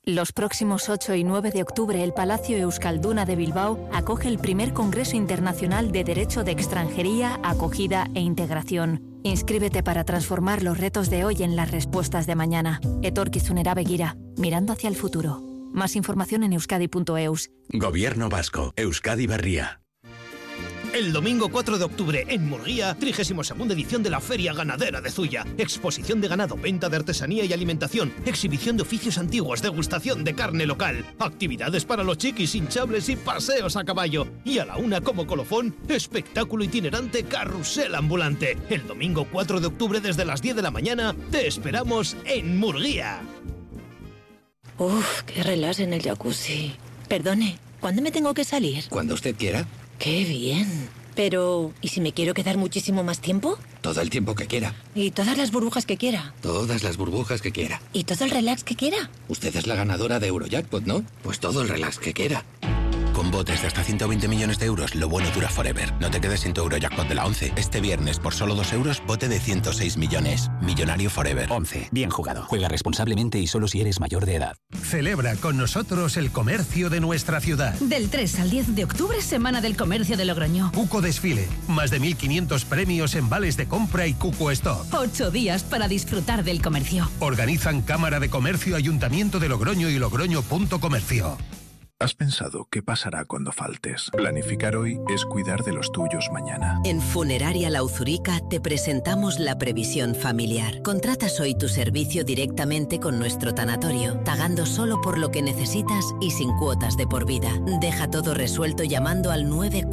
Los próximos 8 y 9 de octubre, el Palacio Euskalduna de Bilbao acoge el primer Congreso Internacional de Derecho de Extranjería, Acogida e Integración. Inscríbete para transformar los retos de hoy en las respuestas de mañana. Etorkizunera begira, mirando hacia el futuro. Más información en euskadi.eus. Gobierno Vasco, Euskadi Berria. El domingo 4 de octubre en Murguía, 32ª edición de la Feria Ganadera de Zuya. Exposición de ganado, venta de artesanía y alimentación, exhibición de oficios antiguos, degustación de carne local, actividades para los chiquis, hinchables y paseos a caballo. Y a la 1 como colofón, espectáculo itinerante carrusel ambulante. El domingo 4 de octubre desde las 10 de la mañana, te esperamos en Murguía. Uf, qué relax en el jacuzzi. Perdone, ¿cuándo me tengo que salir? Cuando usted quiera. ¡Qué bien! Pero, ¿y si me quiero quedar muchísimo más tiempo? Todo el tiempo que quiera. ¿Y todas las burbujas que quiera? Todas las burbujas que quiera. ¿Y todo el relax que quiera? Usted es la ganadora de Eurojackpot, ¿no? Pues todo el relax que quiera. Con botes de hasta 120 millones de euros, lo bueno dura forever. No te quedes sin tu Eurojackpot de la 11. Este viernes, por solo 2 euros, bote de 106 millones. Millonario forever. 11. Bien jugado. Juega responsablemente y solo si eres mayor de edad. Celebra con nosotros el comercio de nuestra ciudad. Del 3 al 10 de octubre, Semana del Comercio de Logroño. Cuco Desfile. Más de 1.500 premios en vales de compra y Cuco Stop. 8 días para disfrutar del comercio. Organizan Cámara de Comercio, Ayuntamiento de Logroño y Logroño.comercio. ¿Has pensado qué pasará cuando faltes? Planificar hoy es cuidar de los tuyos mañana. En Funeraria La Uzurica te presentamos la previsión familiar. Contratas hoy tu servicio directamente con nuestro tanatorio, pagando solo por lo que necesitas y sin cuotas de por vida. Deja todo resuelto llamando al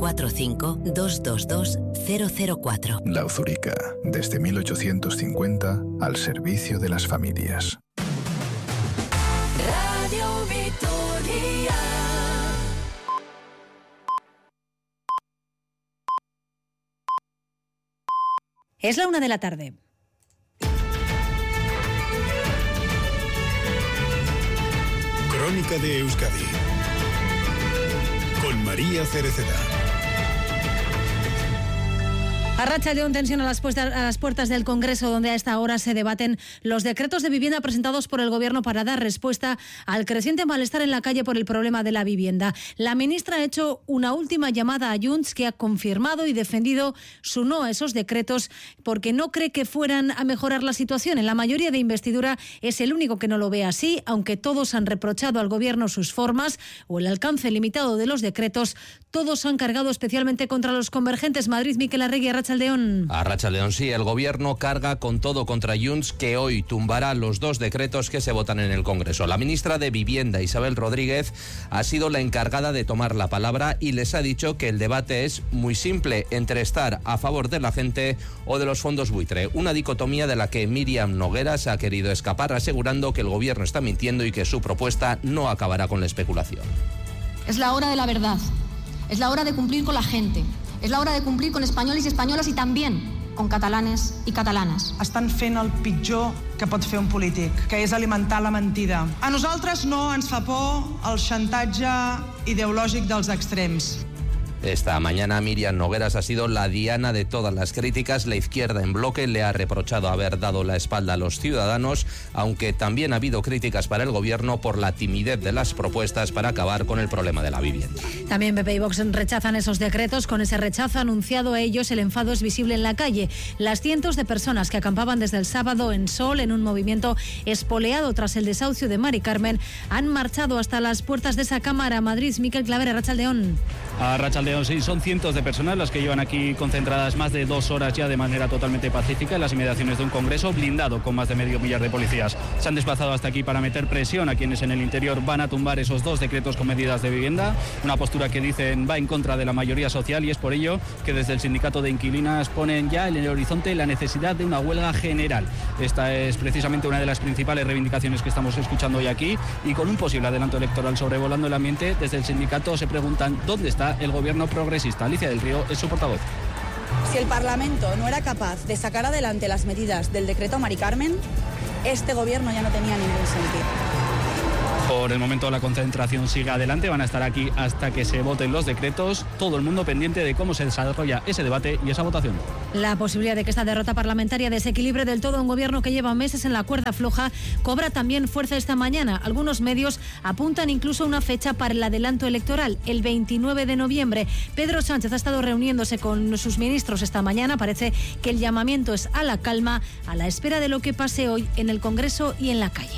945-222-004. La Uzurica, desde 1850, al servicio de las familias. Radio Vitoria. Es la 1 de la tarde. Crónica de Euskadi con María Cereceda. Arratsaldeon, tensión a las puertas del Congreso, donde a esta hora se debaten los decretos de vivienda presentados por el Gobierno para dar respuesta al creciente malestar en la calle por el problema de la vivienda. La ministra ha hecho una última llamada a Junts, que ha confirmado y defendido su no a esos decretos porque no cree que fueran a mejorar la situación. En la mayoría de investidura es el único que no lo ve así, aunque todos han reprochado al Gobierno sus formas o el alcance limitado de los decretos. Todos han cargado especialmente contra los convergentes. Madrid, Miquel Arregui, Arratsaldeon. Arratsaldeon, sí, el Gobierno carga con todo contra Junts, que hoy tumbará los 2 decretos que se votan en el Congreso. La ministra de Vivienda, Isabel Rodríguez, ha sido la encargada de tomar la palabra y les ha dicho que el debate es muy simple, entre estar a favor de la gente o de los fondos buitre. Una dicotomía de la que Míriam Nogueras ha querido escapar, asegurando que el Gobierno está mintiendo y que su propuesta no acabará con la especulación. Es la hora de la verdad, es la hora de cumplir con la gente. És l'hora de complir con españoles y españolas y también con catalanes y catalanas. Estan fent el pitjor que pot fer un polític, que és alimentar la mentida. A nosaltres no ens fa por el xantatge ideològic dels extrems. Esta mañana Míriam Nogueras ha sido la diana de todas las críticas. La izquierda en bloque le ha reprochado haber dado la espalda a los ciudadanos, aunque también ha habido críticas para el Gobierno por la timidez de las propuestas para acabar con el problema de la vivienda. También PP y Vox rechazan esos decretos. Con ese rechazo anunciado a ellos, el enfado es visible en la calle. Las cientos de personas que acampaban desde el sábado en Sol, en un movimiento espoleado tras el desahucio de Mari Carmen, han marchado hasta las puertas de esa Cámara. Madrid, Miquel Claver, Arratsaldeon. Arratsaldeon, sí, son cientos de personas las que llevan aquí concentradas más de 2 horas ya de manera totalmente pacífica en las inmediaciones de un congreso blindado con más de medio millar de policías. Se han desplazado hasta aquí para meter presión a quienes en el interior van a tumbar esos 2 decretos con medidas de vivienda, una postura que dicen va en contra de la mayoría social, y es por ello que desde el sindicato de inquilinas ponen ya en el horizonte la necesidad de una huelga general. Esta es precisamente una de las principales reivindicaciones que estamos escuchando hoy aquí, y con un posible adelanto electoral sobrevolando el ambiente, desde el sindicato se preguntan dónde está el Gobierno progresista. Alicia del Río es su portavoz. Si el Parlamento no era capaz de sacar adelante las medidas del decreto Mari Carmen, este Gobierno ya no tenía ningún sentido. Por el momento la concentración sigue adelante, van a estar aquí hasta que se voten los decretos, todo el mundo pendiente de cómo se desarrolla ese debate y esa votación. La posibilidad de que esta derrota parlamentaria desequilibre del todo un gobierno que lleva meses en la cuerda floja cobra también fuerza esta mañana. Algunos medios apuntan incluso a una fecha para el adelanto electoral, el 29 de noviembre. Pedro Sánchez ha estado reuniéndose con sus ministros esta mañana. Parece que el llamamiento es a la calma, a la espera de lo que pase hoy en el Congreso y en la calle.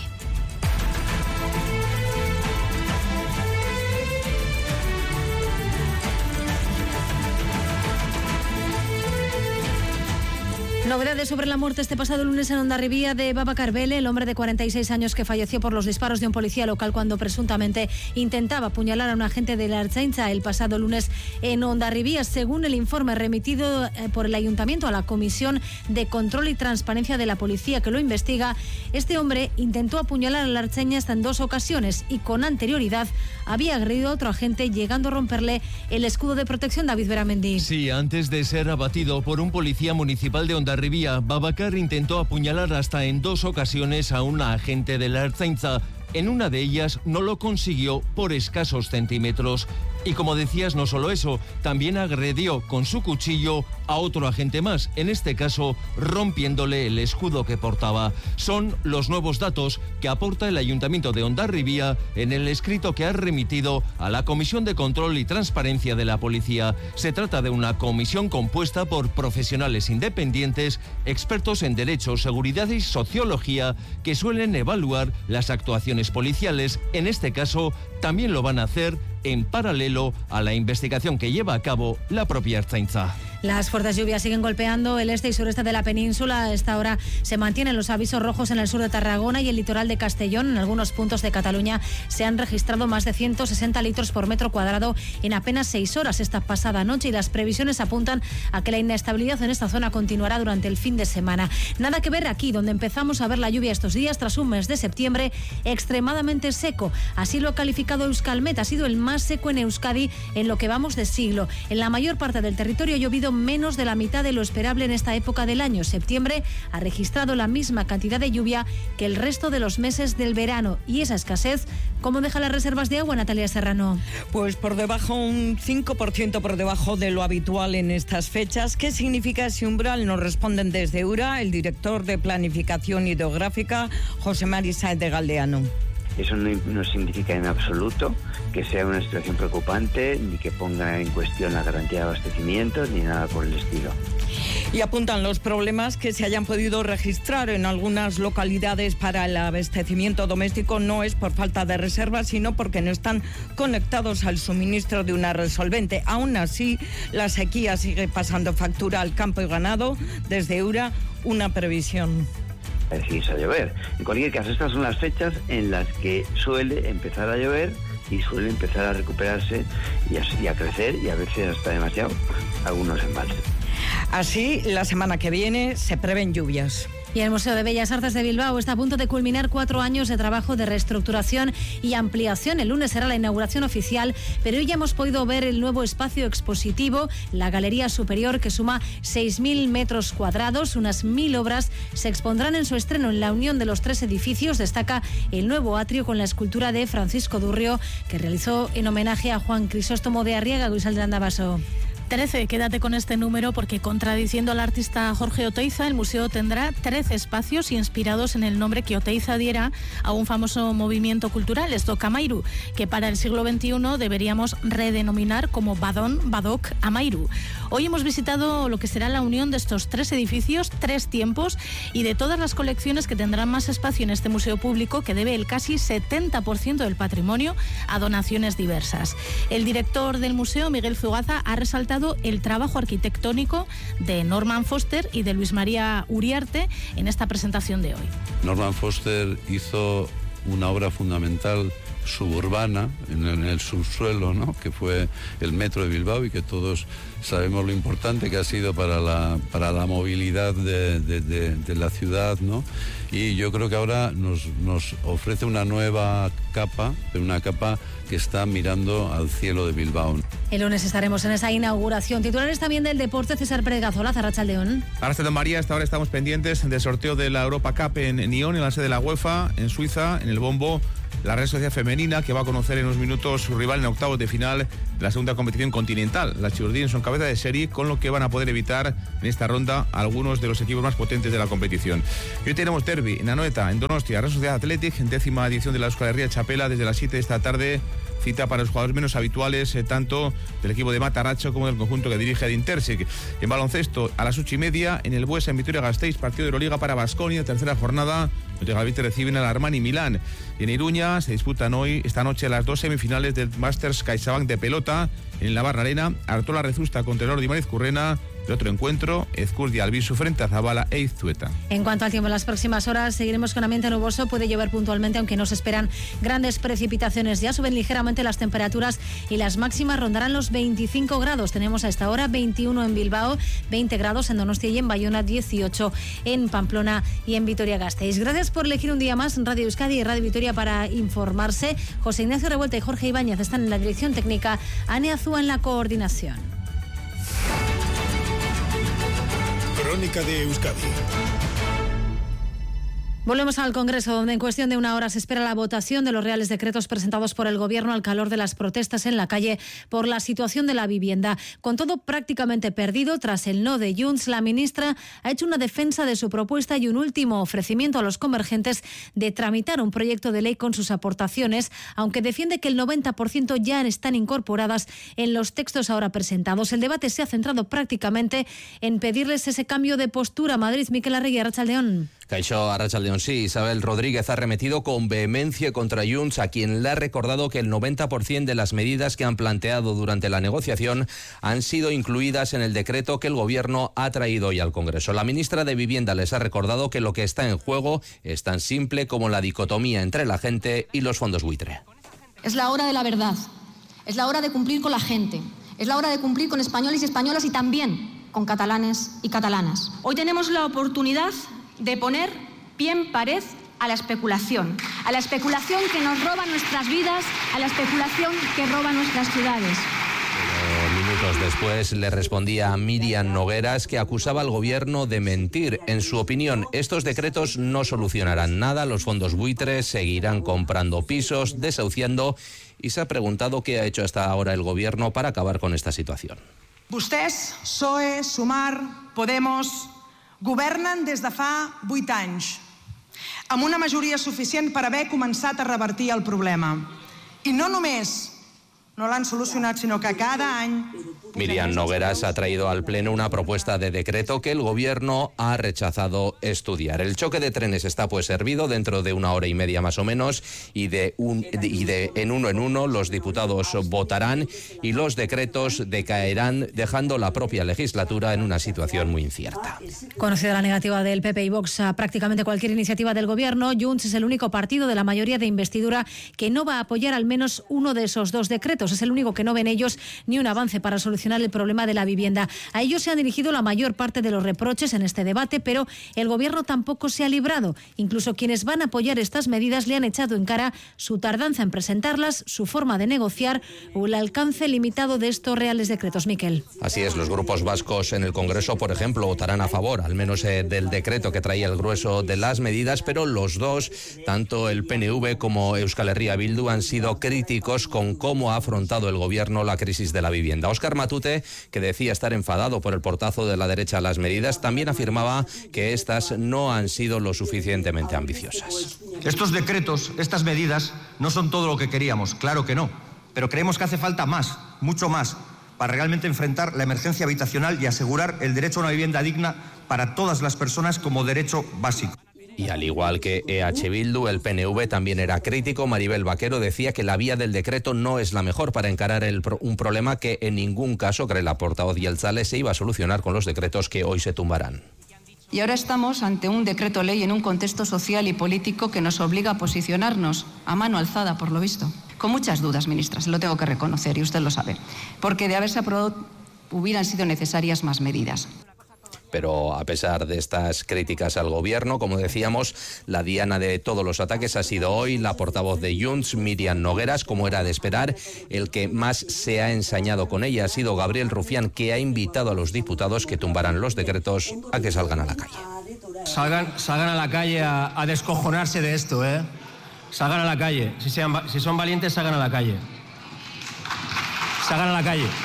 Novedades sobre la muerte este pasado lunes en Hondarribía de Babacar Bele, el hombre de 46 años que falleció por los disparos de un policía local cuando presuntamente intentaba apuñalar a un agente de la Ertzaintza el pasado lunes en Hondarribía. Según el informe remitido por el Ayuntamiento a la Comisión de Control y Transparencia de la Policía que lo investiga, este hombre intentó apuñalar a la Ertzaintza en 2 ocasiones y con anterioridad había agredido a otro agente llegando a romperle el escudo de protección. David Beramendi. Sí, antes de ser abatido por un policía municipal de Hondarribía, Babacar intentó apuñalar hasta en 2 ocasiones a un agente de la Ertzaintza. En una de ellas no lo consiguió por escasos centímetros. Y como decías, no solo eso, también agredió con su cuchillo a otro agente más, en este caso rompiéndole el escudo que portaba. Son los nuevos datos que aporta el Ayuntamiento de Hondarribía en el escrito que ha remitido a la Comisión de Control y Transparencia de la Policía. Se trata de una comisión compuesta por profesionales independientes, expertos en derecho, seguridad y sociología, que suelen evaluar las actuaciones policiales. En este caso, también lo van a hacer en paralelo a la investigación que lleva a cabo la propia Ertzaintza. Las fuertes lluvias siguen golpeando el este y sureste de la península. A esta hora se mantienen los avisos rojos en el sur de Tarragona y el litoral de Castellón. En algunos puntos de Cataluña se han registrado más de 160 litros por metro cuadrado en apenas 6 horas esta pasada noche y las previsiones apuntan a que la inestabilidad en esta zona continuará durante el fin de semana. Nada que ver aquí, donde empezamos a ver la lluvia estos días tras un mes de septiembre extremadamente seco. Así lo ha calificado Euskalmet. Ha sido el más seco en Euskadi en lo que vamos de siglo. En la mayor parte del territorio ha llovido menos de la mitad de lo esperable en esta época del año. Septiembre ha registrado la misma cantidad de lluvia que el resto de los meses del verano. Y esa escasez, ¿cómo deja las reservas de agua, Natalia Serrano? Pues por debajo, un 5% por debajo de lo habitual en estas fechas. ¿Qué significa ese umbral? Nos responden desde Ura el director de Planificación Hidrográfica, José Mari Sáenz de Galdeano. Eso no significa en absoluto que sea una situación preocupante, ni que ponga en cuestión la garantía de abastecimientos, ni nada por el estilo. Y apuntan los problemas que se hayan podido registrar en algunas localidades para el abastecimiento doméstico. No es por falta de reservas, sino porque no están conectados al suministro de una red solvente. Aún así, la sequía sigue pasando factura al campo y ganado. Desde Ura, una previsión. Decís a llover. En cualquier caso, estas son las fechas en las que suele empezar a llover y suele empezar a recuperarse y a crecer, y a veces hasta demasiado algunos embalses. Así, la semana que viene se prevén lluvias. Y el Museo de Bellas Artes de Bilbao está a punto de culminar 4 años de trabajo de reestructuración y ampliación. El lunes será la inauguración oficial, pero hoy ya hemos podido ver el nuevo espacio expositivo, la Galería Superior, que suma 6.000 metros cuadrados. Unas 1.000 obras se expondrán en su estreno en la unión de los 3 edificios. Destaca el nuevo atrio con la escultura de Francisco Durrio, que realizó en homenaje a Juan Crisóstomo de Arriaga. Guisal de Andabaso. 13, quédate con este número porque, contradiciendo al artista Jorge Oteiza, el museo tendrá 13 espacios inspirados en el nombre que Oteiza diera a un famoso movimiento cultural, Stock Amairu, que para el siglo XXI deberíamos redenominar como Badón, Badoc, Amairu. Hoy hemos visitado lo que será la unión de estos 3 edificios, 3 tiempos, y de todas las colecciones que tendrán más espacio en este museo público, que debe el casi 70% del patrimonio a donaciones diversas. El director del museo, Miguel Zugaza, ha resaltado el trabajo arquitectónico de Norman Foster y de Luis María Uriarte en esta presentación de hoy. Norman Foster hizo una obra fundamental suburbana en el subsuelo, ¿no?, que fue el metro de Bilbao, y que todos sabemos lo importante que ha sido para la movilidad de la ciudad, ¿no? Y yo creo que ahora nos ofrece una nueva capa, una capa que está mirando al cielo de Bilbao. El lunes estaremos en esa inauguración. Titulares también del deporte, César Pérez Gazola, Arratsaldeón. Arratsaldeón, María. Hasta ahora estamos pendientes del sorteo de la Europa Cup en Nyon, en la sede de la UEFA, en Suiza, en el bombo. la Real Sociedad Femenina, que va a conocer en unos minutos su rival en octavos de final de la segunda competición continental. Las Churdín son cabeza de serie, con lo que van a poder evitar en esta ronda a algunos de los equipos más potentes de la competición. Y hoy tenemos derbi en Anoeta, en Donostia, Real Sociedad Athletic, en 10ª edición de la Euskal Herria Txapela, desde las 7 de esta tarde. Cita para los jugadores menos habituales, tanto del equipo de Matarracho como del conjunto que dirige el Intersec. En baloncesto, a las 8:30, en el Buesa, en Vitoria-Gasteiz, partido de Euroliga para Baskonia, tercera jornada. Los de Gavite reciben al Armani Milán. Y en Iruña se disputan esta noche las 2 semifinales del Masters CaixaBank de pelota. En la Barra Arena, Artola Rezusta contra el Ordi Marizcurrena. El otro encuentro, Ezcurdia Albisu frente a Zabala e Iztueta. En cuanto al tiempo, en las próximas horas seguiremos con ambiente nuboso. Puede llover puntualmente, aunque no se esperan grandes precipitaciones. Ya suben ligeramente las temperaturas y las máximas rondarán los 25 grados. Tenemos a esta hora 21 en Bilbao, 20 grados en Donostia y en Bayona, 18 en Pamplona y en Vitoria-Gasteiz. Gracias por elegir un día más Radio Euskadi y Radio Vitoria para informarse. José Ignacio Revuelta y Jorge Ibáñez están en la dirección técnica, Ane Azúa en la coordinación. Crónica de Euskadi. Volvemos al Congreso, donde en cuestión de una hora se espera la votación de los reales decretos presentados por el Gobierno al calor de las protestas en la calle por la situación de la vivienda. Con todo prácticamente perdido, tras el no de Junts, la ministra ha hecho una defensa de su propuesta y un último ofrecimiento a los convergentes de tramitar un proyecto de ley con sus aportaciones, aunque defiende que el 90% ya están incorporadas en los textos ahora presentados. El debate se ha centrado prácticamente en pedirles ese cambio de postura. Madrid, Miquel Arregui, Arratsaldeón. Caixó, Arratsaldeón, sí. Isabel Rodríguez ha arremetido con vehemencia contra Junts, a quien le ha recordado que el 90% de las medidas que han planteado durante la negociación han sido incluidas en el decreto que el Gobierno ha traído hoy al Congreso. La ministra de Vivienda les ha recordado que lo que está en juego es tan simple como la dicotomía entre la gente y los fondos buitre. Es la hora de la verdad. Es la hora de cumplir con la gente. Es la hora de cumplir con españoles y españolas y también con catalanes y catalanas. Hoy tenemos la oportunidad de poner pie en pared a la especulación que nos roba nuestras vidas, a la especulación que roba nuestras ciudades. Minutos después le respondía a Miriam Nogueras, que acusaba al Gobierno de mentir. En su opinión, estos decretos no solucionarán nada, los fondos buitres seguirán comprando pisos, desahuciando, y se ha preguntado qué ha hecho hasta ahora el Gobierno para acabar con esta situación. Vostès, PSOE, Sumar, Podemos, governen des de fa 8 anys, amb una majoria suficient per haver començat a revertir el problema. I no només no l'han solucionat, sinó que cada any... Miriam Nogueras ha traído al Pleno una propuesta de decreto que el Gobierno ha rechazado estudiar. El choque de trenes está pues servido dentro de 1 hora y media más o menos, y en uno los diputados votarán y los decretos decaerán, dejando la propia legislatura en una situación muy incierta. Conocida la negativa del PP y Vox a prácticamente cualquier iniciativa del Gobierno, Junts es el único partido de la mayoría de investidura que no va a apoyar al menos uno de esos 2 decretos. Es el único que no ven ellos ni un avance para solucionar el problema de la vivienda. A ellos se han dirigido la mayor parte de los reproches en este debate, pero el Gobierno tampoco se ha librado. Incluso quienes van a apoyar estas medidas le han echado en cara su tardanza en presentarlas, su forma de negociar o el alcance limitado de estos reales decretos. Miquel. Así es, los grupos vascos en el Congreso, por ejemplo, votarán a favor, al menos del decreto que traía el grueso de las medidas, pero los dos, tanto el PNV como Euskal Herria Bildu, han sido críticos con cómo ha afrontado el Gobierno la crisis de la vivienda. Óscar Matute, que decía estar enfadado por el portazo de la derecha a las medidas, también afirmaba que estas no han sido lo suficientemente ambiciosas. Estos decretos, estas medidas, no son todo lo que queríamos, claro que no, pero creemos que hace falta más, mucho más, para realmente enfrentar la emergencia habitacional y asegurar el derecho a una vivienda digna para todas las personas como derecho básico. Y al igual que EH Bildu, el PNV también era crítico. Maribel Vaquero decía que la vía del decreto no es la mejor para encarar un problema que en ningún caso, cree la portavoz Jeltzale, se iba a solucionar con los decretos que hoy se tumbarán. Y ahora estamos ante un decreto ley en un contexto social y político que nos obliga a posicionarnos a mano alzada, por lo visto. Con muchas dudas, ministra, se lo tengo que reconocer y usted lo sabe. Porque de haberse aprobado hubieran sido necesarias más medidas. Pero a pesar de estas críticas al Gobierno, como decíamos, la diana de todos los ataques ha sido hoy la portavoz de Junts, Miriam Nogueras, como era de esperar. El que más se ha ensañado con ella ha sido Gabriel Rufián, que ha invitado a los diputados que tumbarán los decretos a que salgan a la calle. Salgan a la calle a descojonarse de esto, ¿eh? salgan a la calle. Si son valientes, salgan a la calle. Salgan a la calle.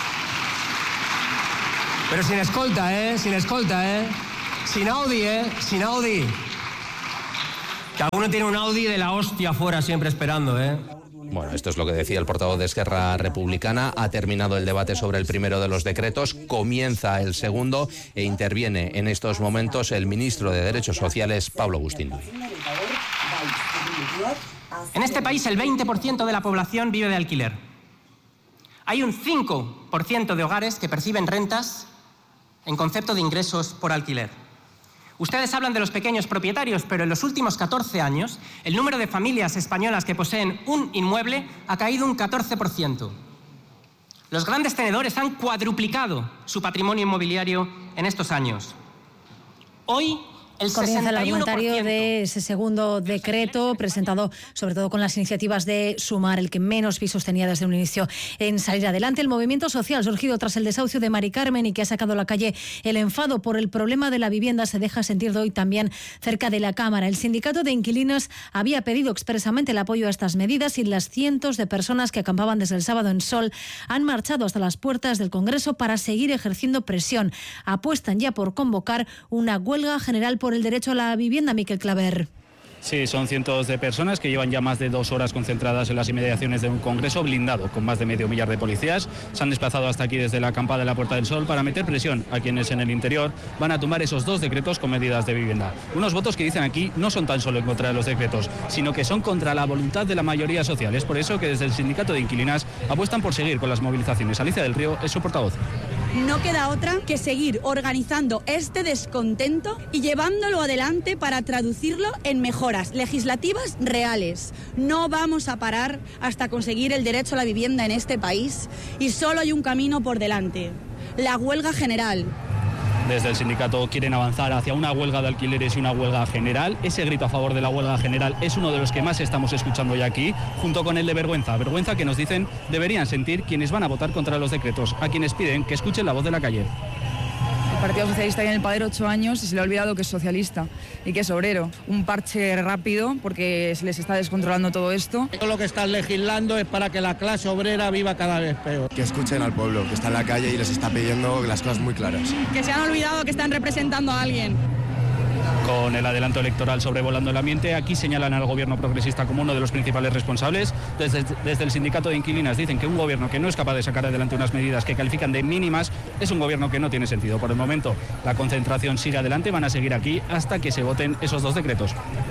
Pero sin escolta, sin escolta, sin Audi, sin Audi. Que alguno tiene un Audi de la hostia afuera siempre esperando, Bueno, esto es lo que decía el portavoz de Esquerra Republicana. Ha terminado el debate sobre el primero de los decretos, comienza el segundo e interviene en estos momentos el ministro de Derechos Sociales, Pablo Agustín. En este país el 20% de la población vive de alquiler. Hay un 5% de hogares que perciben rentas en concepto de ingresos por alquiler. Ustedes hablan de los pequeños propietarios, pero en los últimos 14 años el número de familias españolas que poseen un inmueble ha caído un 14%. Los grandes tenedores han cuadruplicado su patrimonio inmobiliario en estos años. Hoy el 61%. Comienza el argumentario de ese segundo decreto, presentado sobre todo con las iniciativas de Sumar, el que menos pisos tenía desde un inicio en salir adelante. El movimiento social surgido tras el desahucio de Mari Carmen y que ha sacado a la calle el enfado por el problema de la vivienda se deja sentir de hoy también cerca de la Cámara. El sindicato de inquilinos había pedido expresamente el apoyo a estas medidas y las cientos de personas que acampaban desde el sábado en Sol han marchado hasta las puertas del Congreso para seguir ejerciendo presión. Apuestan ya por convocar una huelga general por el derecho a la vivienda, Miquel Claver. Sí, son cientos de personas que llevan ya más de 2 horas concentradas en las inmediaciones de un congreso blindado con más de medio millar de policías. Se han desplazado hasta aquí desde la acampada de la Puerta del Sol para meter presión a quienes en el interior van a tumbar esos 2 decretos con medidas de vivienda. Unos votos que dicen aquí no son tan solo en contra de los decretos, sino que son contra la voluntad de la mayoría social. Es por eso que desde el sindicato de inquilinas apuestan por seguir con las movilizaciones. Alicia del Río es su portavoz. No queda otra que seguir organizando este descontento y llevándolo adelante para traducirlo en mejoras legislativas reales. No vamos a parar hasta conseguir el derecho a la vivienda en este país y solo hay un camino por delante, la huelga general. Desde el sindicato quieren avanzar hacia una huelga de alquileres y una huelga general. Ese grito a favor de la huelga general es uno de los que más estamos escuchando ya aquí, junto con el de vergüenza. Vergüenza que nos dicen deberían sentir quienes van a votar contra los decretos, a quienes piden que escuchen la voz de la calle. El Partido Socialista lleva en el poder 8 años y se le ha olvidado que es socialista y que es obrero. Un parche rápido porque se les está descontrolando todo esto. Todo lo que están legislando es para que la clase obrera viva cada vez peor. Que escuchen al pueblo, que está en la calle y les está pidiendo las cosas muy claras. Que se han olvidado que están representando a alguien. Con el adelanto electoral sobrevolando el ambiente, aquí señalan al gobierno progresista como uno de los principales responsables. Desde el sindicato de inquilinas dicen que un gobierno que no es capaz de sacar adelante unas medidas que califican de mínimas es un gobierno que no tiene sentido. Por el momento, la concentración sigue adelante, van a seguir aquí hasta que se voten esos 2 decretos.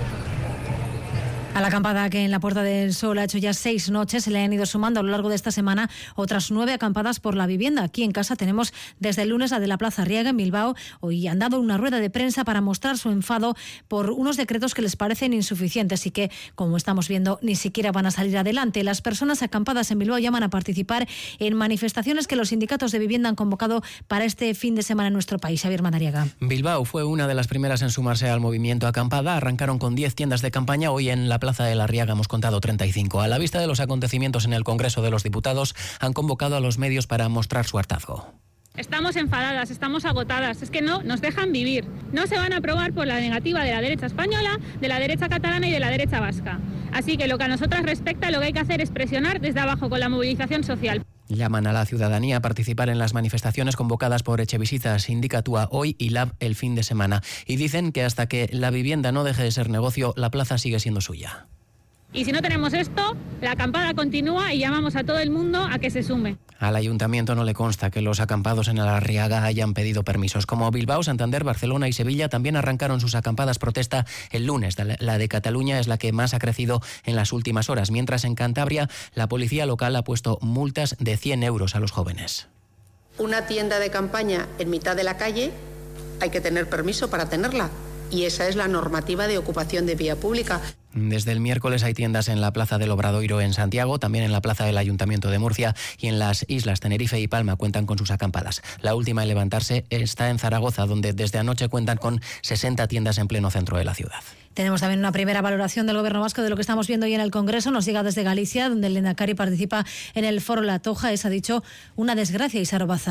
A la acampada que en la Puerta del Sol ha hecho ya 6 noches, se le han ido sumando a lo largo de esta semana otras 9 acampadas por la vivienda. Aquí en casa tenemos desde el lunes la de la Plaza Arriaga en Bilbao. Hoy han dado una rueda de prensa para mostrar su enfado por unos decretos que les parecen insuficientes y que, como estamos viendo, ni siquiera van a salir adelante. Las personas acampadas en Bilbao llaman a participar en manifestaciones que los sindicatos de vivienda han convocado para este fin de semana en nuestro país. Javier Madariaga. Bilbao fue una de las primeras en sumarse al movimiento acampada. Arrancaron con 10 tiendas de campaña. Hoy en la Plaza de la Arriaga hemos contado 35. A la vista de los acontecimientos en el Congreso de los Diputados, han convocado a los medios para mostrar su hartazgo. Estamos enfadadas, estamos agotadas, es que no nos dejan vivir. No se van a aprobar por la negativa de la derecha española, de la derecha catalana y de la derecha vasca. Así que lo que a nosotras respecta, lo que hay que hacer es presionar desde abajo con la movilización social. Llaman a la ciudadanía a participar en las manifestaciones convocadas por Etxebizitza, Sindikatua hoy y Lab el fin de semana. Y dicen que hasta que la vivienda no deje de ser negocio, la plaza sigue siendo suya. Y si no tenemos esto, la acampada continúa y llamamos a todo el mundo a que se sume. Al ayuntamiento no le consta que los acampados en la Arriaga hayan pedido permisos. Como Bilbao, Santander, Barcelona y Sevilla también arrancaron sus acampadas protesta el lunes. La de Cataluña es la que más ha crecido en las últimas horas, mientras en Cantabria la policía local ha puesto multas de 100 euros a los jóvenes. Una tienda de campaña en mitad de la calle, hay que tener permiso para tenerla. Y esa es la normativa de ocupación de vía pública. Desde el miércoles hay tiendas en la Plaza del Obradoiro en Santiago, también en la Plaza del Ayuntamiento de Murcia y en las islas Tenerife y Palma cuentan con sus acampadas. La última en levantarse está en Zaragoza, donde desde anoche cuentan con 60 tiendas en pleno centro de la ciudad. Tenemos también una primera valoración del Gobierno vasco de lo que estamos viendo hoy en el Congreso. Nos llega desde Galicia, donde el Lehendakari participa en el Foro La Toja. Es, ha dicho, una desgracia, Isar Baza.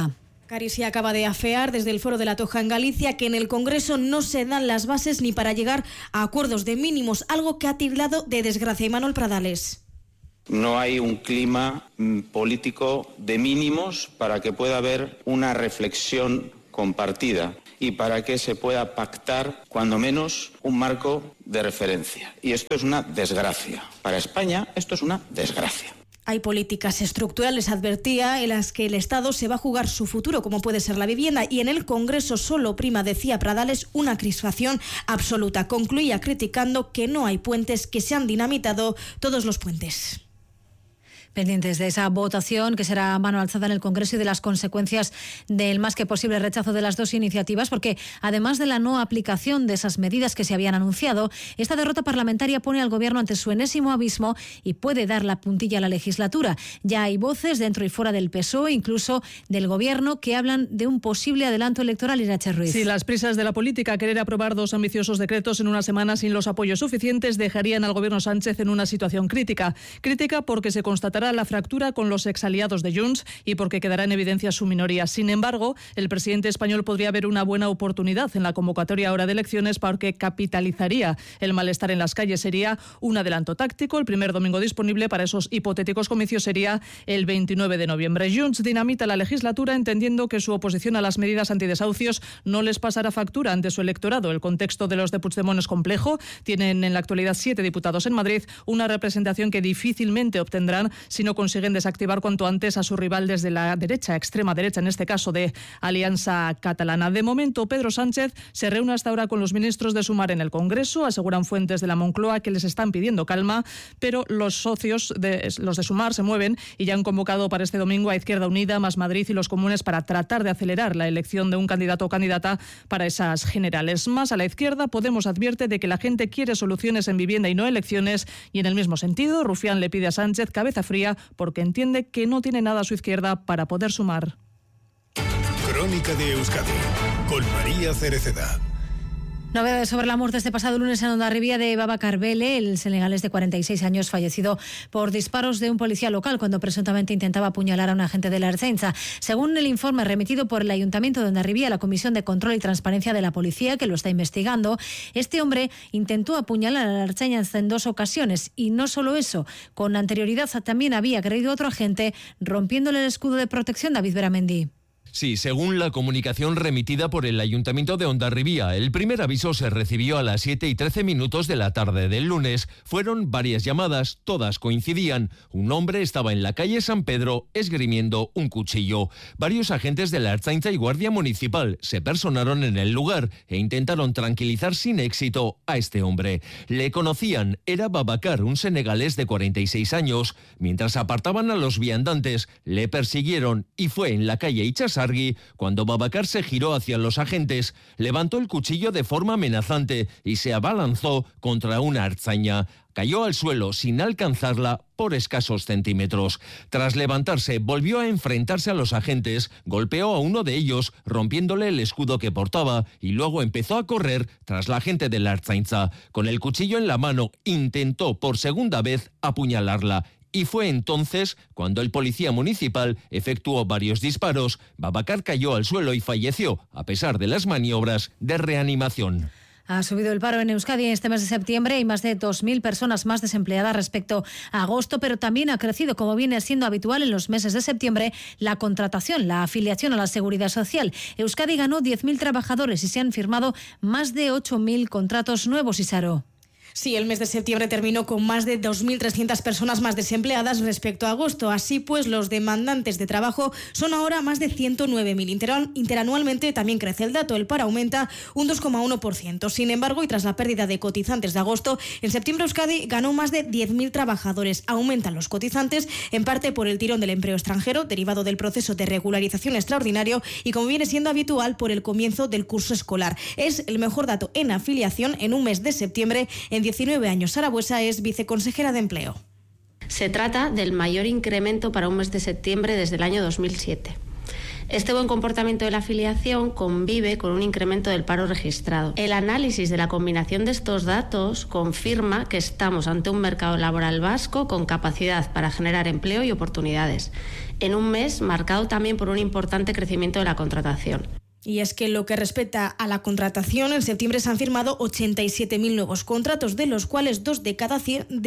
Carisi acaba de afear desde el Foro de la Toja en Galicia que en el Congreso no se dan las bases ni para llegar a acuerdos de mínimos, algo que ha tildado de desgracia. Manuel Pradales. No hay un clima político de mínimos para que pueda haber una reflexión compartida y para que se pueda pactar, cuando menos, un marco de referencia. Y esto es una desgracia. Para España, esto es una desgracia. Hay políticas estructurales, advertía, en las que el Estado se va a jugar su futuro, como puede ser la vivienda, y en el Congreso solo prima, decía Pradales, una crispación absoluta. Concluía criticando que no hay puentes, que se han dinamitado todos los puentes. Pendientes de esa votación que será a mano alzada en el Congreso y de las consecuencias del más que posible rechazo de las dos iniciativas, porque además de la no aplicación de esas medidas que se habían anunciado, esta derrota parlamentaria pone al Gobierno ante su enésimo abismo y puede dar la puntilla a la legislatura. Ya hay voces dentro y fuera del PSOE, incluso del Gobierno, que hablan de un posible adelanto electoral. Irache Ruiz. Sí, las prisas de la política, querer aprobar dos ambiciosos decretos en una semana sin los apoyos suficientes, dejarían al Gobierno Sánchez en una situación crítica. Crítica porque se constatará la fractura con los exaliados de Junts y porque quedará en evidencia su minoría. Sin embargo, el presidente español podría ver una buena oportunidad en la convocatoria ahora de elecciones porque capitalizaría el malestar en las calles. Sería un adelanto táctico. El primer domingo disponible para esos hipotéticos comicios sería el 29 de noviembre. Junts dinamita la legislatura entendiendo que su oposición a las medidas antidesahucios no les pasará factura ante su electorado. El contexto de los de Puigdemont es complejo. Tienen en la actualidad 7 diputados en Madrid, una representación que difícilmente obtendrán si no consiguen desactivar cuanto antes a su rival desde la derecha, extrema derecha, en este caso de Alianza Catalana. De momento, Pedro Sánchez se reúne hasta ahora con los ministros de Sumar en el Congreso. Aseguran fuentes de la Moncloa que les están pidiendo calma, pero los socios, los de Sumar, se mueven y ya han convocado para este domingo a Izquierda Unida, Más Madrid y los comunes para tratar de acelerar la elección de un candidato o candidata para esas generales. Más a la izquierda, Podemos advierte de que la gente quiere soluciones en vivienda y no elecciones, y en el mismo sentido, Rufián le pide a Sánchez cabeza fría porque entiende que no tiene nada a su izquierda para poder sumar. Crónica de Euskadi, con María Cereceda. Novedades sobre la muerte este pasado lunes en Hondarribia de Babacar Bele, el senegalés de 46 años fallecido por disparos de un policía local cuando presuntamente intentaba apuñalar a un agente de la Ertzaintza. Según el informe remitido por el Ayuntamiento de Hondarribia a la Comisión de Control y Transparencia de la Policía, que lo está investigando, este hombre intentó apuñalar a la Ertzaintza en 2 ocasiones y no solo eso, con anterioridad también había agredido a otro agente rompiéndole el escudo de protección. David Beramendi. Sí, según la comunicación remitida por el Ayuntamiento de Hondarribia, el primer aviso se recibió a las 7:13 de la tarde del lunes. Fueron varias llamadas, todas coincidían. Un hombre estaba en la calle San Pedro esgrimiendo un cuchillo. Varios agentes de la Ertzaintza y Guardia Municipal se personaron en el lugar e intentaron tranquilizar sin éxito a este hombre. Le conocían, era Babacar, un senegalés de 46 años. Mientras apartaban a los viandantes, le persiguieron y fue en la calle Ichasargui cuando Babacar se giró hacia los agentes, levantó el cuchillo de forma amenazante y se abalanzó contra una ertzaina. Cayó al suelo sin alcanzarla por escasos centímetros. Tras levantarse, volvió a enfrentarse a los agentes, golpeó a uno de ellos, rompiéndole el escudo que portaba, y luego empezó a correr tras la agente de la Ertzaintza. Con el cuchillo en la mano, intentó por segunda vez apuñalarla. Y fue entonces cuando el policía municipal efectuó varios disparos. Babacar cayó al suelo y falleció, a pesar de las maniobras de reanimación. Ha subido el paro en Euskadi este mes de septiembre. Hay más de 2.000 personas más desempleadas respecto a agosto, pero también ha crecido, como viene siendo habitual en los meses de septiembre, la contratación, la afiliación a la Seguridad Social. Euskadi ganó 10.000 trabajadores y se han firmado más de 8.000 contratos nuevos, Isaro. Sí, el mes de septiembre terminó con más de 2.300 personas más desempleadas respecto a agosto. Así pues, los demandantes de trabajo son ahora más de 109.000. Interanualmente también crece el dato. El paro aumenta un 2,1%. Sin embargo, y tras la pérdida de cotizantes de agosto, en septiembre Euskadi ganó más de 10.000 trabajadores. Aumentan los cotizantes, en parte por el tirón del empleo extranjero, derivado del proceso de regularización extraordinario y, como viene siendo habitual, por el comienzo del curso escolar. Es el mejor dato en afiliación en un mes de septiembre en 19 años. Sara Buesa es viceconsejera de Empleo. Se trata del mayor incremento para un mes de septiembre desde el año 2007. Este buen comportamiento de la afiliación convive con un incremento del paro registrado. El análisis de la combinación de estos datos confirma que estamos ante un mercado laboral vasco con capacidad para generar empleo y oportunidades, en un mes marcado también por un importante crecimiento de la contratación. Y es que en lo que respecta a la contratación, en septiembre se han firmado 87.000 nuevos contratos, de los cuales 2 de cada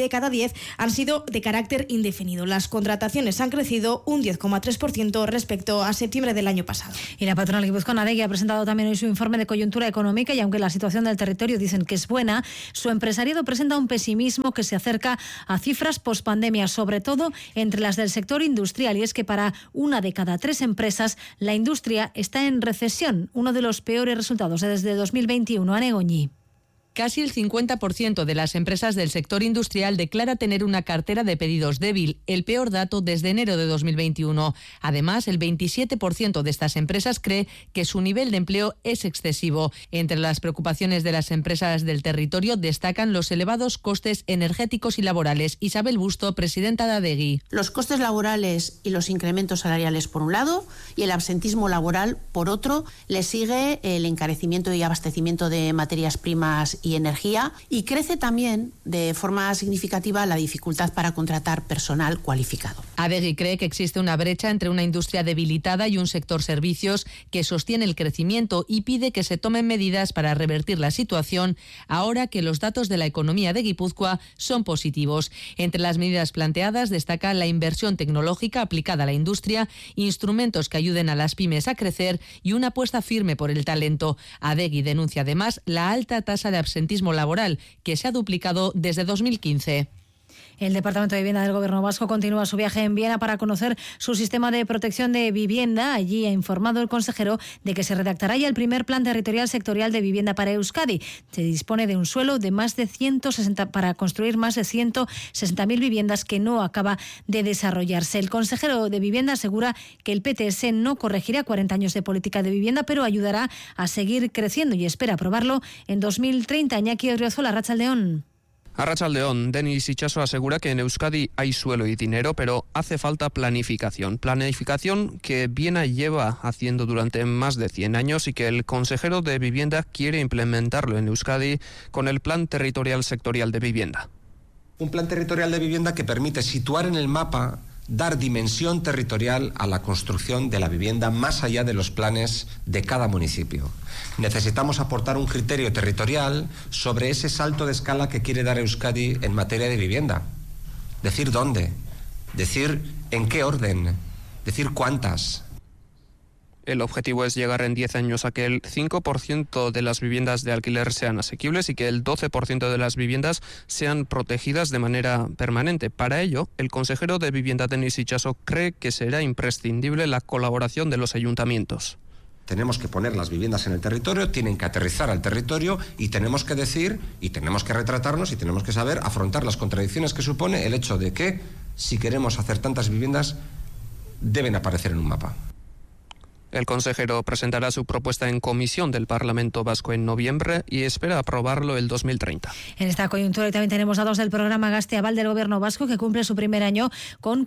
10 han sido de carácter indefinido. Las contrataciones han crecido un 10,3% respecto a septiembre del año pasado. Y la patronal guipuzcoana ADEGI ha presentado también hoy su informe de coyuntura económica y aunque la situación del territorio dicen que es buena, su empresariado presenta un pesimismo que se acerca a cifras pospandemia, sobre todo entre las del sector industrial. Y es que para 1 de cada 3 empresas la industria está en recesión, uno de los peores resultados desde 2021. Ane Goñi. Casi el 50% de las empresas del sector industrial declara tener una cartera de pedidos débil, el peor dato desde enero de 2021. Además, el 27% de estas empresas cree que su nivel de empleo es excesivo. Entre las preocupaciones de las empresas del territorio destacan los elevados costes energéticos y laborales. Isabel Busto, presidenta de ADEGI. Los costes laborales y los incrementos salariales por un lado y el absentismo laboral por otro. Le sigue el encarecimiento y abastecimiento de materias primas y energía, y crece también de forma significativa la dificultad para contratar personal cualificado. ADEGI cree que existe una brecha entre una industria debilitada y un sector servicios que sostiene el crecimiento y pide que se tomen medidas para revertir la situación ahora que los datos de la economía de Guipúzcoa son positivos. Entre las medidas planteadas destaca la inversión tecnológica aplicada a la industria, instrumentos que ayuden a las pymes a crecer y una apuesta firme por el talento. ADEGI denuncia además la alta tasa de absentismo laboral, que se ha duplicado desde 2015. El Departamento de Vivienda del Gobierno vasco continúa su viaje en Viena para conocer su sistema de protección de vivienda. Allí ha informado el consejero de que se redactará ya el primer plan territorial sectorial de vivienda para Euskadi. Se dispone de un suelo de más de 160 para construir más de 160.000 viviendas que no acaba de desarrollarse. El consejero de Vivienda asegura que el PTS no corregirá 40 años de política de vivienda, pero ayudará a seguir creciendo y espera aprobarlo en 2030. Iñaki Odriozola, Arratsaldeon. Arratsaldeon, Denis Itxaso asegura que en Euskadi hay suelo y dinero, pero hace falta planificación. Planificación que Viena lleva haciendo durante más de 100 años y que el consejero de Vivienda quiere implementarlo en Euskadi con el Plan Territorial Sectorial de Vivienda. Un plan territorial de vivienda que permite situar en el mapa, dar dimensión territorial a la construcción de la vivienda más allá de los planes de cada municipio. Necesitamos aportar un criterio territorial sobre ese salto de escala que quiere dar Euskadi en materia de vivienda. Decir dónde, decir en qué orden, decir cuántas. El objetivo es llegar en 10 años a que el 5% de las viviendas de alquiler sean asequibles y que el 12% de las viviendas sean protegidas de manera permanente. Para ello, el consejero de Vivienda, Denis Itxaso, cree que será imprescindible la colaboración de los ayuntamientos. Tenemos que poner las viviendas en el territorio, tienen que aterrizar al territorio y tenemos que decir, y tenemos que retratarnos y tenemos que saber afrontar las contradicciones que supone el hecho de que, si queremos hacer tantas viviendas, deben aparecer en un mapa. El consejero presentará su propuesta en comisión del Parlamento Vasco en noviembre y espera aprobarlo el 2030. En esta coyuntura también tenemos datos del programa Gaste Aval del Gobierno vasco, que cumple su primer año con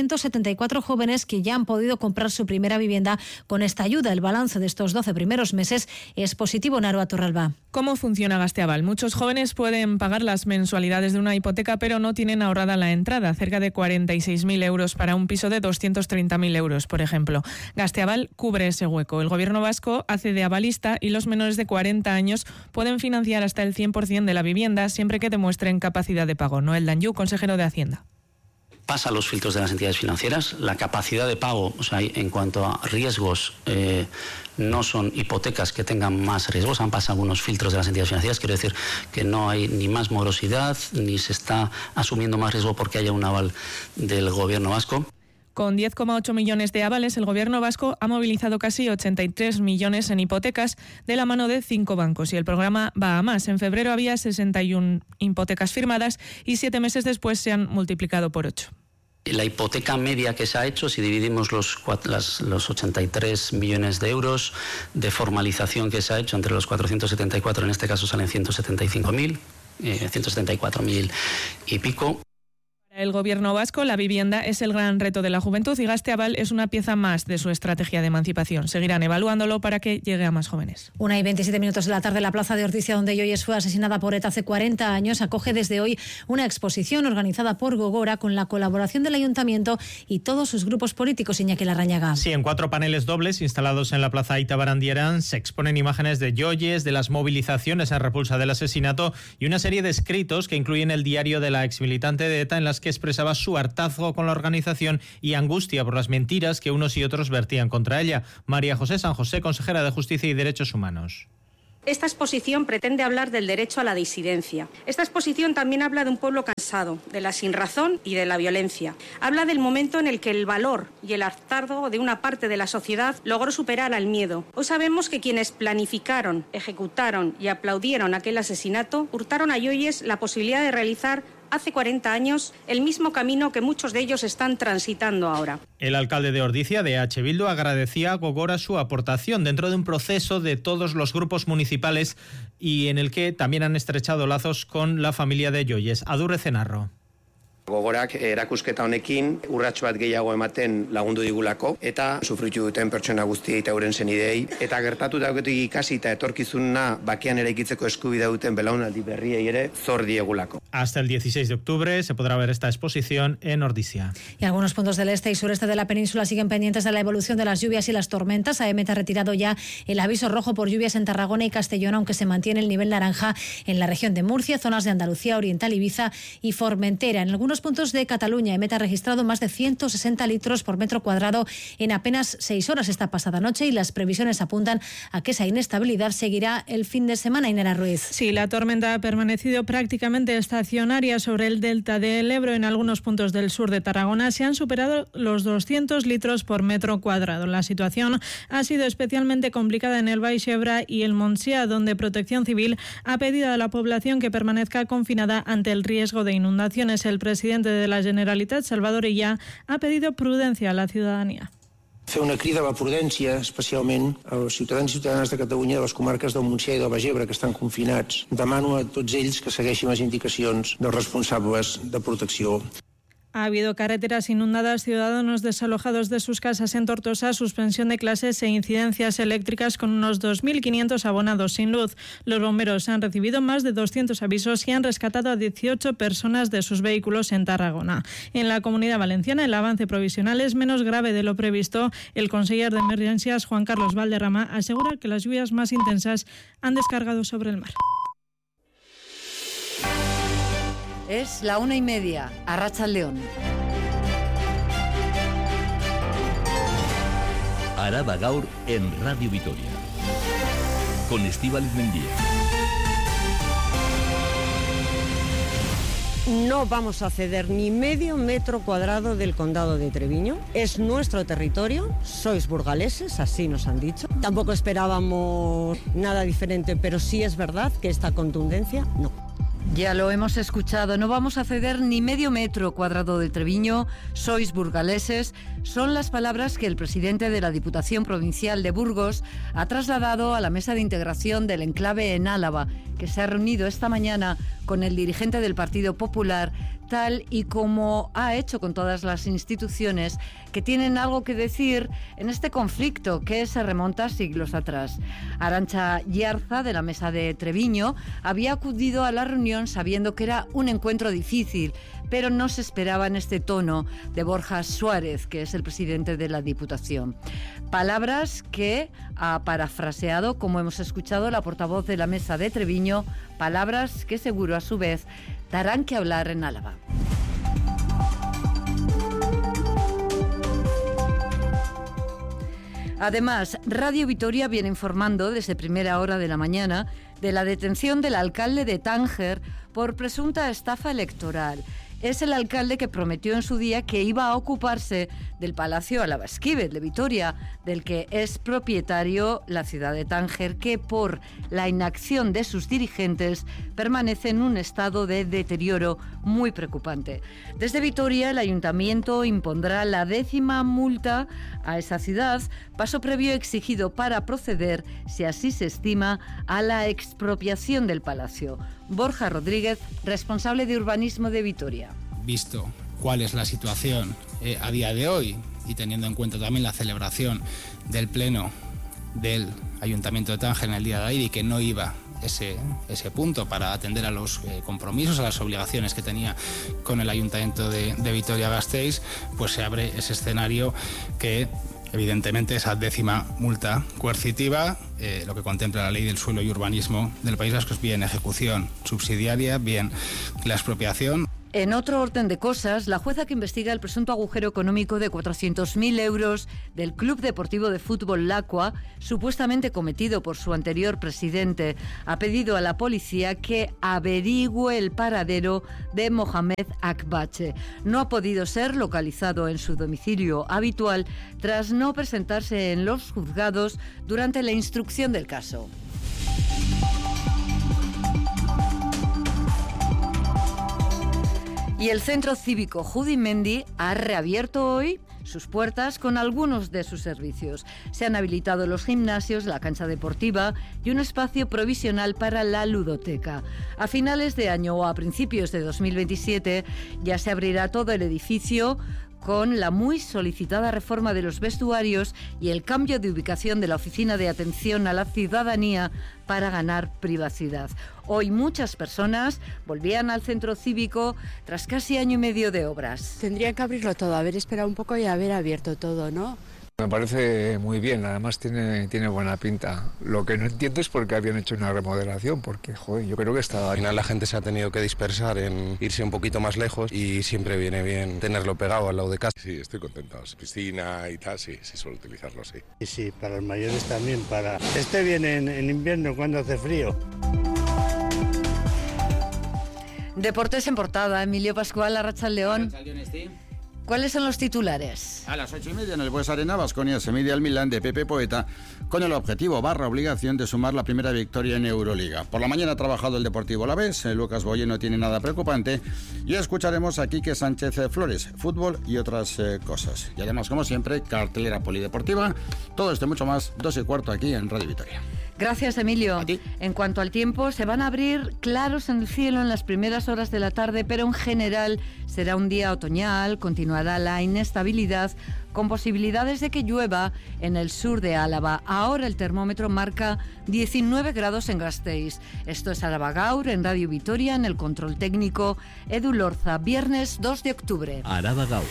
474 jóvenes que ya han podido comprar su primera vivienda con esta ayuda. El balance de estos 12 primeros meses es positivo. Naroa Torralba. ¿Cómo funciona Gaste Aval? Muchos jóvenes pueden pagar las mensualidades de una hipoteca, pero no tienen ahorrada la entrada, cerca de 46.000 euros para un piso de 230.000 euros, por ejemplo. Gaste Aval cubre ese hueco. El Gobierno vasco hace de avalista y los menores de 40 años pueden financiar hasta el 100% de la vivienda siempre que demuestren capacidad de pago. Noel Danyu, consejero de Hacienda. Pasa los filtros de las entidades financieras, la capacidad de pago, o sea, en cuanto a riesgos, no son hipotecas que tengan más riesgos, han pasado algunos filtros de las entidades financieras, quiero decir que no hay ni más morosidad, ni se está asumiendo más riesgo porque haya un aval del Gobierno vasco. Con 10,8 millones de avales, el Gobierno vasco ha movilizado casi 83 millones en hipotecas de la mano de 5 bancos y el programa va a más. En febrero había 61 hipotecas firmadas y 7 meses después se han multiplicado por 8. La hipoteca media que se ha hecho, si dividimos los 83 millones de euros de formalización que se ha hecho entre los 474, en este caso salen 174.000 y pico. Para El Gobierno vasco, la vivienda es el gran reto de la juventud y Gasteaval es una pieza más de su estrategia de emancipación. Seguirán evaluándolo para que llegue a más jóvenes. 1:27 de la tarde, la plaza de Ordizia, donde Yoyes fue asesinada por ETA hace 40 años, acoge desde hoy una exposición organizada por Gogora con la colaboración del Ayuntamiento y todos sus grupos políticos. Iñaki Larrañaga. Sí, en 4 paneles dobles instalados en la plaza Aita Barandieran se exponen imágenes de Yoyes, de las movilizaciones en repulsa del asesinato y una serie de escritos que incluyen el diario de la exmilitante de ETA en las que expresaba su hartazgo con la organización y angustia por las mentiras que unos y otros vertían contra ella. María José San José, consejera de Justicia y Derechos Humanos. Esta exposición pretende hablar del derecho a la disidencia. Esta exposición también habla de un pueblo cansado, de la sinrazón y de la violencia. Habla del momento en el que el valor y el hartazgo de una parte de la sociedad logró superar al miedo. Hoy sabemos que quienes planificaron, ejecutaron y aplaudieron aquel asesinato hurtaron a Yoyes la posibilidad de realizar hace 40 años el mismo camino que muchos de ellos están transitando ahora. El alcalde de Ordizia, de H. Bildu, agradecía a Gogora su aportación dentro de un proceso de todos los grupos municipales y en el que también han estrechado lazos con la familia de Yoyes. Adurre Cenarro. Gogorak erakusketa honekin urrats bat gehiago ematen lagundu digulako eta sufritu duten pertsona guztiei eta euren senideei eta gertatutakotik ikasi eta etorkizuna bakean eraikitzeko eskubidea duten belaunaldi berriei ere zor diegulako. Hasta el 16 de octubre se podrá ver esta exposición en Ordizia. Y algunos puntos del este y sureste de la península siguen pendientes de la evolución de las lluvias y las tormentas. AEMET ha retirado ya el aviso rojo por lluvias en Tarragona y Castellón, aunque se mantiene el nivel naranja en la región de Murcia, zonas de Andalucía Oriental, Ibiza y Formentera. En algunos puntos de Cataluña, AEMET ha registrado más de 160 litros por metro cuadrado en apenas 6 horas esta pasada noche y las previsiones apuntan a que esa inestabilidad seguirá el fin de semana. Inera Ruiz. Sí, la tormenta ha permanecido prácticamente estacionaria sobre el delta del Ebro. En algunos puntos del sur de Tarragona se han superado los 200 litros por metro cuadrado. La situación ha sido especialmente complicada en el Baix Ebre y el Montsià, donde Protección Civil ha pedido a la población que permanezca confinada ante el riesgo de inundaciones. El presidente de la Generalitat, Salvador Illa, ha pedido prudencia a la ciudadanía. Fer una crida a la prudència, especialment als ciutadans i ciutadanes de Catalunya de les comarques del Montsià i del Baix Ebre que estan confinats. Demano a tots ells que segueixin les indicacions dels responsables de protecció. Ha habido carreteras inundadas, ciudadanos desalojados de sus casas en Tortosa, suspensión de clases e incidencias eléctricas con unos 2.500 abonados sin luz. Los bomberos han recibido más de 200 avisos y han rescatado a 18 personas de sus vehículos en Tarragona. En la Comunidad Valenciana el avance provisional es menos grave de lo previsto. El conseller de Emergencias, Juan Carlos Valderrama, asegura que las lluvias más intensas han descargado sobre el mar. Es la 1:30, Arratsaldeon. Araba Gaur en Radio Vitoria. Con Estíbaliz Mendía. No vamos a ceder ni medio metro cuadrado del condado de Treviño. Es nuestro territorio, sois burgaleses, así nos han dicho. Tampoco esperábamos nada diferente, pero sí es verdad que esta contundencia no. Ya lo hemos escuchado, no vamos a ceder ni medio metro cuadrado de Treviño, sois burgaleses. Son las palabras que el presidente de la Diputación Provincial de Burgos ha trasladado a la mesa de integración del enclave en Álava, que se ha reunido esta mañana con el dirigente del Partido Popular, tal y como ha hecho con todas las instituciones que tienen algo que decir en este conflicto que se remonta siglos atrás. Arantxa Yarza, de la Mesa de Treviño, había acudido a la reunión sabiendo que era un encuentro difícil, pero no se esperaba en este tono de Borja Suárez, que es el presidente de la Diputación. Palabras que ha parafraseado, como hemos escuchado, la portavoz de la Mesa de Treviño, palabras que seguro a su vez darán que hablar en Álava. Además, Radio Vitoria viene informando desde primera hora de la mañana de la detención del alcalde de Tánger por presunta estafa electoral. Es el alcalde que prometió en su día que iba a ocuparse del Palacio Álava Esquivel de Vitoria, del que es propietario la ciudad de Tánger, que por la inacción de sus dirigentes permanece en un estado de deterioro muy preocupante. Desde Vitoria, el ayuntamiento impondrá la 10ª multa a esa ciudad, paso previo exigido para proceder, si así se estima, a la expropiación del palacio. Borja Rodríguez, responsable de urbanismo de Vitoria. Visto cuál es la situación a día de hoy y teniendo en cuenta también la celebración del pleno del Ayuntamiento de Tánger en el día de ayer y que no iba ese punto para atender a los compromisos, a las obligaciones que tenía con el Ayuntamiento de Vitoria-Gasteiz, pues se abre ese escenario que evidentemente esa 10ª multa coercitiva, lo que contempla la Ley del Suelo y Urbanismo del País Vasco, es bien ejecución subsidiaria, bien la expropiación. En otro orden de cosas, la jueza que investiga el presunto agujero económico de 400.000 euros del Club Deportivo de Fútbol Lacua, supuestamente cometido por su anterior presidente, ha pedido a la policía que averigüe el paradero de Mohamed Akbache. No ha podido ser localizado en su domicilio habitual tras no presentarse en los juzgados durante la instrucción del caso. Y el Centro Cívico Judimendi ha reabierto hoy sus puertas con algunos de sus servicios. Se han habilitado los gimnasios, la cancha deportiva y un espacio provisional para la ludoteca. A finales de año o a principios de 2027 ya se abrirá todo el edificio con la muy solicitada reforma de los vestuarios y el cambio de ubicación de la Oficina de Atención a la Ciudadanía para ganar privacidad. Hoy muchas personas volvían al centro cívico tras casi año y medio de obras. Tendrían que abrirlo todo, haber esperado un poco y haber abierto todo, ¿no? Me parece muy bien, además tiene buena pinta. Lo que no entiendo es por qué habían hecho una remodelación, porque joder, yo creo que estaba... Al final la gente se ha tenido que dispersar en irse un poquito más lejos y siempre viene bien tenerlo pegado al lado de casa. Sí, estoy contento. Piscina y tal, sí, suelo utilizarlo, sí. Y sí, para los mayores también, Este viene en invierno cuando hace frío. Deportes en portada, Emilio Pascual, Arratsaldeon. ¿Cuáles son los titulares? A las 8:30 en el Bues Arena, Baskonia se mide al Milán de Pepe Poeta con el objetivo /obligación de sumar la primera victoria en Euroliga. Por la mañana ha trabajado el Deportivo Alavés, Lucas Boye no tiene nada preocupante y escucharemos a Quique Sánchez Flores, fútbol y otras cosas. Y además, como siempre, cartelera polideportiva, todo esto y mucho más, 2:15 aquí en Radio Vitoria. Gracias, Emilio. En cuanto al tiempo, se van a abrir claros en el cielo en las primeras horas de la tarde, pero en general será un día otoñal, continuará la inestabilidad, con posibilidades de que llueva en el sur de Álava. Ahora el termómetro marca 19 grados en Gasteiz. Esto es Araba Gaur en Radio Vitoria, en el control técnico Edu Lorza, viernes 2 de octubre. Araba Gaur.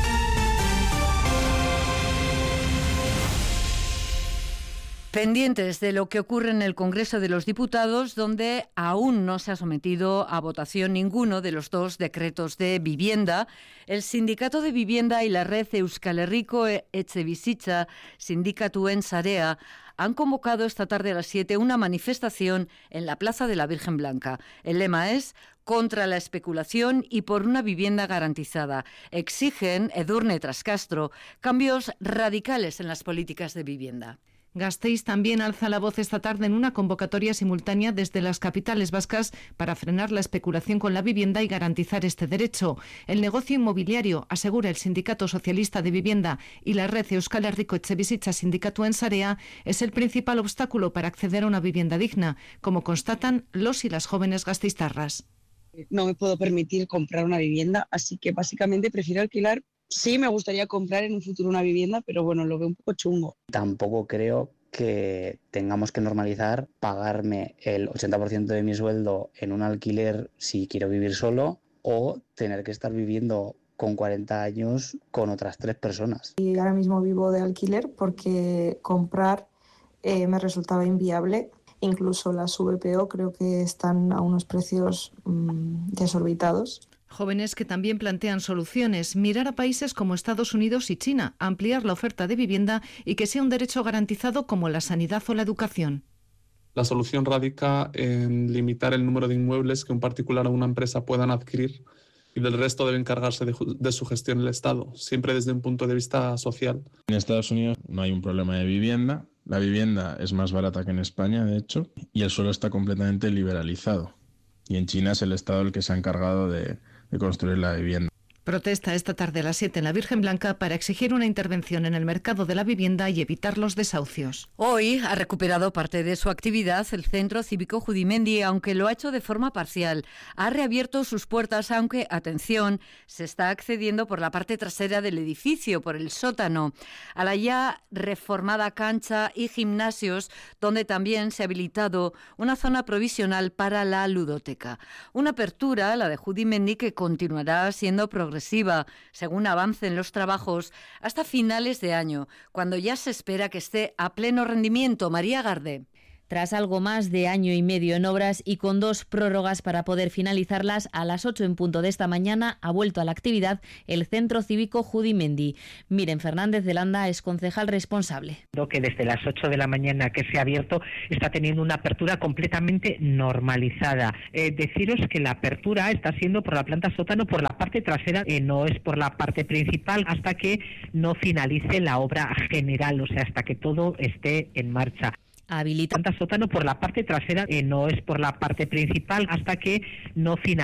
Pendientes de lo que ocurre en el Congreso de los Diputados, donde aún no se ha sometido a votación ninguno de los dos decretos de vivienda, el Sindicato de Vivienda y la Red Euskal Herriko Etxebizitza Sindikatuen Sarea han convocado esta tarde a las 7 una manifestación en la Plaza de la Virgen Blanca. El lema es contra la especulación y por una vivienda garantizada. Exigen, Edurne Trascastro, cambios radicales en las políticas de vivienda. Gasteiz también alza la voz esta tarde en una convocatoria simultánea desde las capitales vascas para frenar la especulación con la vivienda y garantizar este derecho. El negocio inmobiliario, asegura el Sindicato Socialista de Vivienda y la Red Euskal Herriko Etxebizitza Sindikatuen Sarea, es el principal obstáculo para acceder a una vivienda digna, como constatan los y las jóvenes gasteiztarras. No me puedo permitir comprar una vivienda, así que básicamente prefiero alquilar. Sí, me gustaría comprar en un futuro una vivienda, pero bueno, lo veo un poco chungo. Tampoco creo que tengamos que normalizar pagarme el 80% de mi sueldo en un alquiler si quiero vivir solo o tener que estar viviendo con 40 años con otras 3 personas. Y ahora mismo vivo de alquiler porque comprar me resultaba inviable. Incluso las VPO creo que están a unos precios desorbitados. Jóvenes que también plantean soluciones, mirar a países como Estados Unidos y China, ampliar la oferta de vivienda y que sea un derecho garantizado como la sanidad o la educación. La solución radica en limitar el número de inmuebles que un particular o una empresa puedan adquirir y del resto debe encargarse de su gestión el Estado, siempre desde un punto de vista social. En Estados Unidos no hay un problema de vivienda, la vivienda es más barata que en España, de hecho, y el suelo está completamente liberalizado. Y en China es el Estado el que se ha encargado de construir la vivienda. Protesta esta tarde a las 7 en la Virgen Blanca para exigir una intervención en el mercado de la vivienda y evitar los desahucios. Hoy ha recuperado parte de su actividad el Centro Cívico Judimendi, aunque lo ha hecho de forma parcial. Ha reabierto sus puertas, aunque, atención, se está accediendo por la parte trasera del edificio, por el sótano, a la ya reformada cancha y gimnasios, donde también se ha habilitado una zona provisional para la ludoteca. Una apertura, la de Judimendi, que continuará siendo progresiva según avancen los trabajos hasta finales de año, cuando ya se espera que esté a pleno rendimiento. María Garde. Tras algo más de año y medio en obras y con 2 prórrogas para poder finalizarlas, a las 8 en punto de esta mañana ha vuelto a la actividad el Centro Cívico Judimendi. Miren Fernández de Landa es concejal responsable. Que desde las 8 de la mañana que se ha abierto está teniendo una apertura completamente normalizada. Deciros que la apertura está siendo por la planta sótano, por la parte trasera, no es por la parte principal hasta que no finalice la obra general, o sea, hasta que todo esté en marcha. Habilita planta sótano por la parte trasera, no es por la parte principal hasta que no finalice